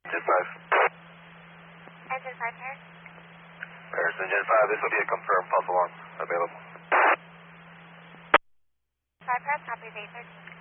Engine 5. Engine 5 here. Paris Engine 5, this will be a confirmed false alarm available. 5 Paris, copy 813.